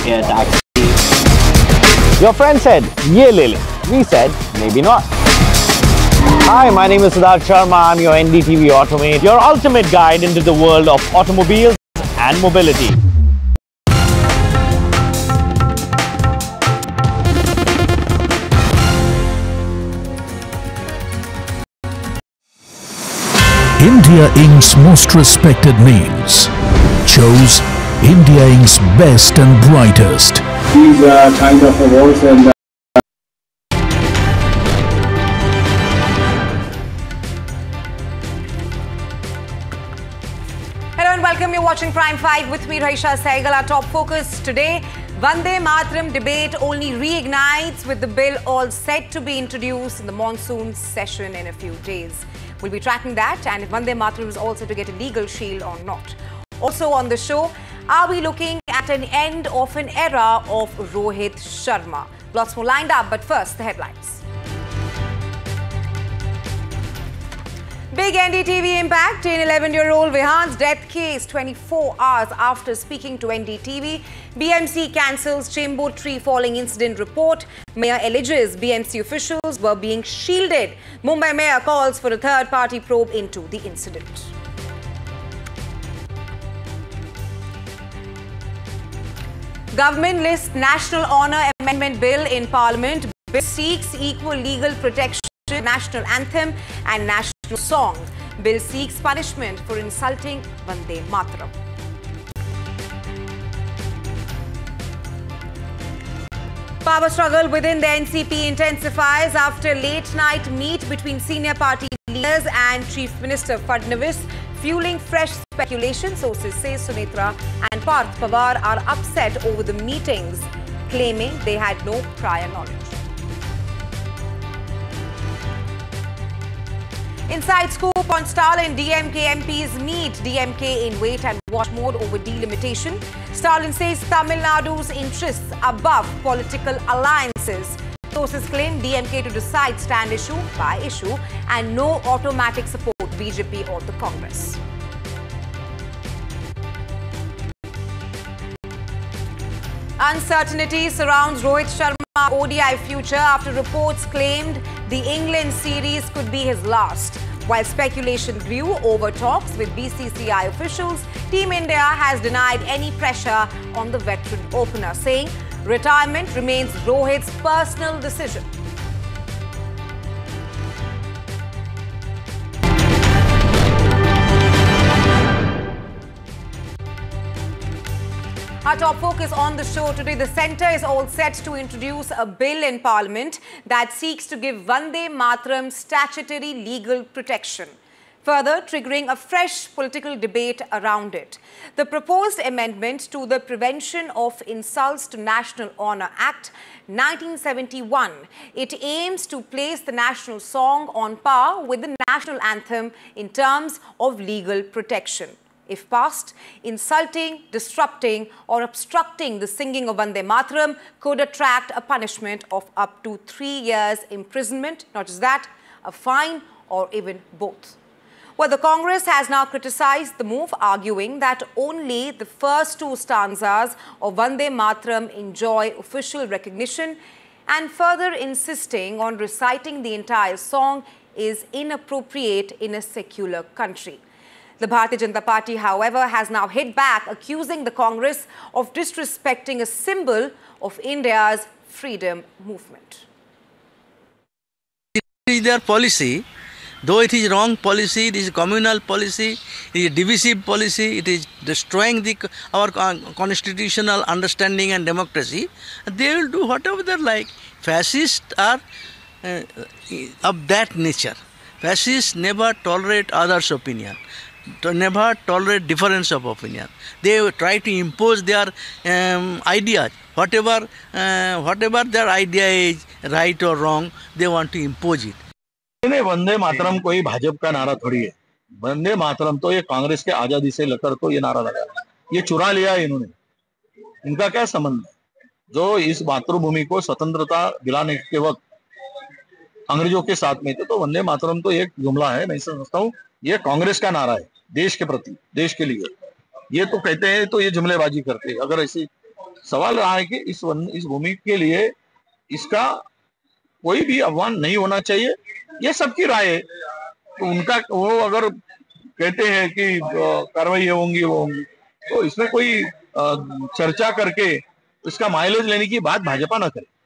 air taxi. Your friend said, "Ye le le." We said, "Maybe not." Hi, my name is Siddharth Sharma. I'm your NDTV Automate, your ultimate guide into the world of automobiles and mobility. India Inc.'s most respected names chose India Inc.'s best and brightest. These kind of awards and Hello and welcome. You're watching Prime 5 with me, Raisha Saigal. Our top focus today, Vande Mataram debate only reignites with the bill all set to be introduced in the monsoon session in a few days. We'll be tracking that and if Vande Mataram is also to get a legal shield or not. Also on the show, are we looking at an end of an era of Rohit Sharma? Lots more lined up, but first the headlines. Big NDTV impact in 11-year-old Vihan's death case 24 hours after speaking to NDTV. BMC cancels Chembur tree falling incident report. Mayor alleges BMC officials were being shielded. Mumbai Mayor calls for a third-party probe into the incident. Government lists National Honour Amendment Bill in Parliament. Bill seeks equal legal protection. National anthem and national song. Bill seeks punishment for insulting Vande Mataram. Power struggle within the NCP intensifies after late-night meet between senior party leaders and Chief Minister Fadnavis, fueling fresh speculation. Sources say Sunitra and Parth Pawar are upset over the meetings, claiming they had no prior knowledge. Inside scoop on Stalin, DMK MPs meet. DMK in wait and watch mode over delimitation. Stalin says Tamil Nadu's interests above political alliances. Sources claim DMK to decide stand issue by issue and no automatic support BJP or the Congress. Uncertainty surrounds Rohit Sharma ODI future after reports claimed the England series could be his last. While speculation grew over talks with BCCI officials, Team India has denied any pressure on the veteran opener, saying retirement remains Rohit's personal decision. Our top focus on the show today, the centre is all set to introduce a bill in Parliament that seeks to give Vande Mataram statutory legal protection, further triggering a fresh political debate around it. The proposed amendment to the Prevention of Insults to National Honour Act 1971, it aims to place the national song on par with the national anthem in terms of legal protection. If passed, insulting, disrupting or obstructing the singing of Vande Mataram could attract a punishment of up to 3 years imprisonment, not just that, a fine or even both. Well, the Congress has now criticised the move, arguing that only the first two stanzas of Vande Mataram enjoy official recognition and further insisting on reciting the entire song is inappropriate in a secular country. The Bharatiya Janata Party, however, has now hit back, accusing the Congress of disrespecting a symbol of India's freedom movement. It is their policy, though it is wrong policy, it is communal policy, it is divisive policy, it is destroying our constitutional understanding and democracy. They will do whatever they like. Fascists are of that nature. Fascists never tolerate others' opinion. Never tolerate difference of opinion. They try to impose their ideas. Whatever their idea is, right or wrong, they want to impose it. Vande Mataram कोई भाजपा का नारा थोड़ी है। वंदे मातरम तो ये कांग्रेस के आजादी से लेकर तो ये नारा लगा, ये चुरा लिया इन्होंने। इनका क्या संबंध है? जो इस मातृभूमि को स्वतंत्रता दिलाने के वक्त अंग्रेजों के साथ में थे, तो वंदे मातरम तो एक जुमला है। मैं समझता हूँ ये कांग्रेस का नारा है, देश के प्रति, देश के लिए। ये तो कहते हैं तो ये जुमलेबाजी करते हैं। अगर ऐसी सवाल रहा है कि इस भूमि के लिए इसका कोई भी आह्वान नहीं होना चाहिए, ये सबकी राय है। तो उनका वो अगर कहते हैं कि कार्रवाई होंगी वो होंगी, तो इसमें कोई चर्चा करके इसका माइलेज लेने की बात भाजपा न करे।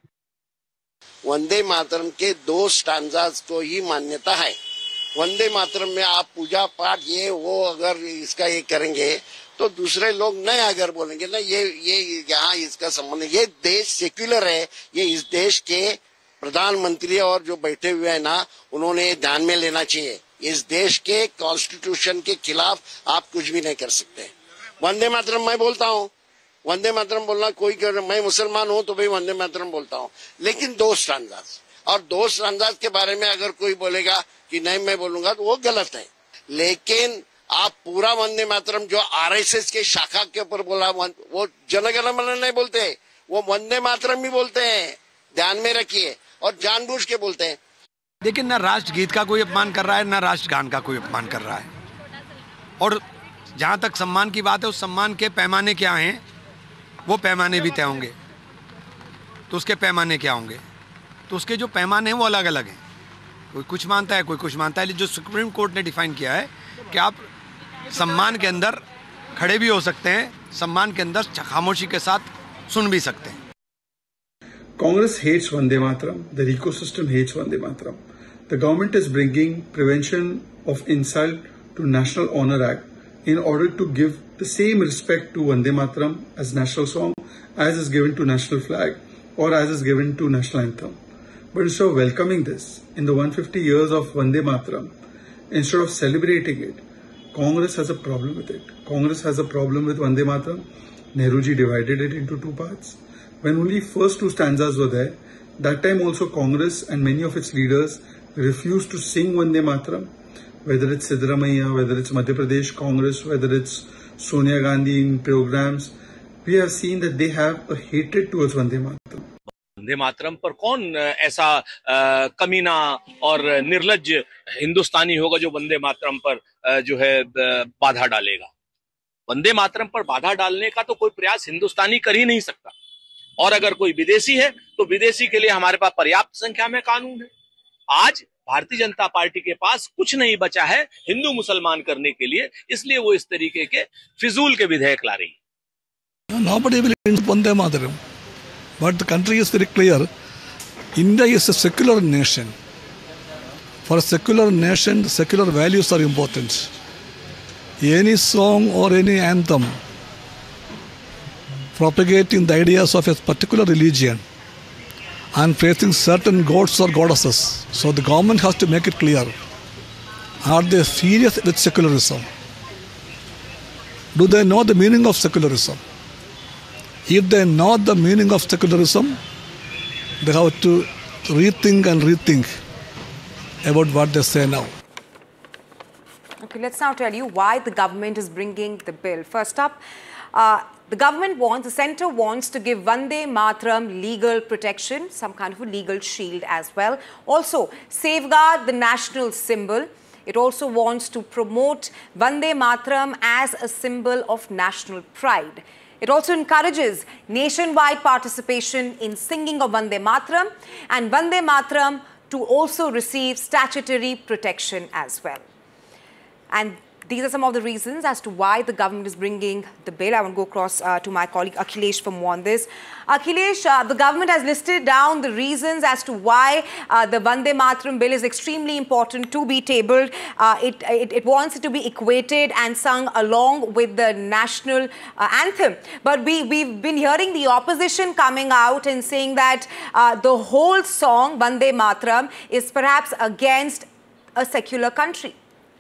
वंदे मातरम के 2 स्टांजास को ही मान्यता है। वंदे मातरम में आप पूजा पाठ ये वो अगर इसका ये करेंगे तो दूसरे लोग नहीं अगर बोलेंगे ना ये यहाँ इसका संबंध, ये देश सेक्युलर है, ये इस देश के प्रधानमंत्री और जो बैठे हुए हैं ना उन्होंने ध्यान में लेना चाहिए। इस देश के कॉन्स्टिट्यूशन के खिलाफ आप कुछ भी नहीं कर सकते। वंदे मातरम मैं बोलता हूँ, वंदे मातरम बोलना कोई कर, मैं मुसलमान हूँ तो भाई वंदे मातरम बोलता हूँ, लेकिन 2 स्टांजास और 2 स्टांजास के बारे में अगर कोई बोलेगा कि नहीं मैं बोलूंगा तो वो गलत है। लेकिन आप पूरा वंदे मातरम जो आरएसएस के शाखा के ऊपर बोला वो जनगण मन नहीं बोलते, वो वंदे मातरम भी बोलते हैं, ध्यान में रखिए, और जानबूझ के बोलते हैं। लेकिन ना राष्ट्रगीत का कोई अपमान कर रहा है ना राष्ट्रगान का कोई अपमान कर रहा है। और जहाँ तक सम्मान की बात है, उस सम्मान के पैमाने क्या हैं वो पैमाने भी तय होंगे। तो उसके पैमाने क्या होंगे, तो उसके जो पैमाने हैं वो अलग अलग हैं। कोई कुछ मानता है कोई कुछ मानता है। जो सुप्रीम कोर्ट ने डिफाइन किया है कि आप सम्मान के अंदर खड़े भी हो सकते हैं, सम्मान के अंदर खामोशी के साथ सुन भी सकते हैं। Congress hates Vande Mataram. The ecosystem hates Vande Mataram. The government is bringing Prevention of Insult to National Honor Act in order to give the same respect to Vande Mataram as national song as is given to national flag or as is given to national anthem. But instead of welcoming this in the 150 years of Vande Mataram, instead of celebrating it, Congress has a problem with it. Congress has a problem with Vande Mataram. Nehruji divided it into 2 parts. When only first 2 stanzas were there, that time also Congress and many of its leaders refused to sing Vande Mataram. Whether it's Siddaramaiah, whether it's Madhya Pradesh Congress, whether it's Sonia Gandhi in programs, we have seen that they have a hatred towards Vande Mataram. Vande Mataram पर कौन ऐसा कमीना और निर्लज्ज हिंदुस्तानी होगा जो वंदे मातरम पर जो है बाधा डालेगा। वंदे मातरम पर बाधा डालने का तो कोई प्रयास हिंदुस्तानी कर ही नहीं सकता। और अगर कोई विदेशी है तो विदेशी के लिए हमारे पास पर्याप्त संख्या में कानून है। आज भारतीय जनता पार्टी के पास कुछ नहीं बचा है हिंदू मुसलमान करने के लिए, इसलिए वो इस तरीके के फिजूल के विधेयक ला रही है। Nobody will insult Vande Mataram, but the country is very clear. India is a secular nation. For a secular nation, the secular values are important. Any song or any anthem propagating the ideas of a particular religion and facing certain gods or goddesses. So the government has to make it clear. Are they serious with secularism? Do they know the meaning of secularism? If they know the meaning of secularism, they have to rethink and rethink about what they say now. Okay, let's now tell you why the government is bringing the bill. First up, the centre wants to give Vande Mataram legal protection, some kind of a legal shield as well. Also, safeguard the national symbol. It also wants to promote Vande Mataram as a symbol of national pride. It also encourages nationwide participation in singing of Vande Mataram and Vande Mataram to also receive statutory protection as well. And these are some of the reasons as to why the government is bringing the bill. I want to go across to my colleague Akhilesh for more on this. Akhilesh, the government has listed down the reasons as to why the Vande Mataram bill is extremely important to be tabled. It wants it to be equated and sung along with the national anthem. But we've been hearing the opposition coming out and saying that the whole song, Vande Mataram, is perhaps against a secular country.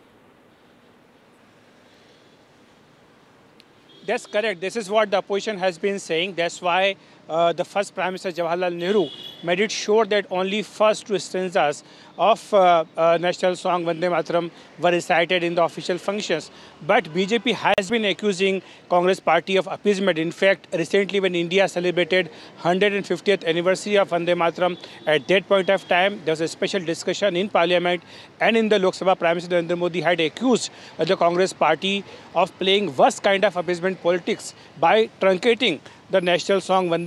That's correct. This is what the opposition has been saying. That's why the first Prime Minister Jawaharlal Nehru made it sure that only first 2 stanzas of national song Vande Mataram were recited in the official functions. But BJP has been accusing Congress party of appeasement. In fact, recently when India celebrated 150th anniversary of Vande Mataram, at that point of time, there was a special discussion in Parliament and in the Lok Sabha. Prime Minister Narendra Modi had accused the Congress party of playing worst kind of appeasement politics by truncating the national song Vande